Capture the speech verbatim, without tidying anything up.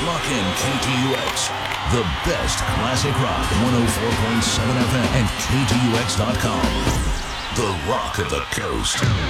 Lock in K T U X, the best classic rock, one oh four point seven F M and K T U X dot com. The Rock of the Coast.